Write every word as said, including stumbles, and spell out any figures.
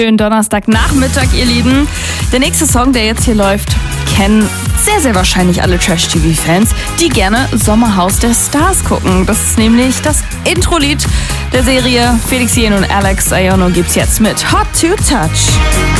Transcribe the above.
Schönen Donnerstagnachmittag, ihr Lieben. Der nächste Song, der jetzt hier läuft, kennen sehr, sehr wahrscheinlich alle Trash-T V-Fans, die gerne Sommerhaus der Stars gucken. Das ist nämlich das Intro-Lied der Serie. Felix Jähn und Alex Aiono gibt's jetzt mit Hot to Touch.